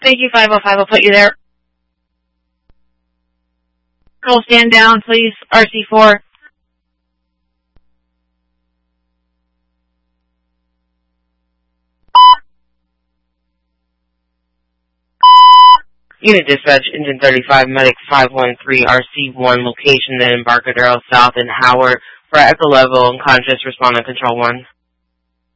Thank you, 505. I'll put you there. Girl, stand down, please. RC4. Unit Dispatch, Engine 35, Medic 513, RC1, location then Embarcadero South and Howard for Echo Level, unconscious, respond on Control 1.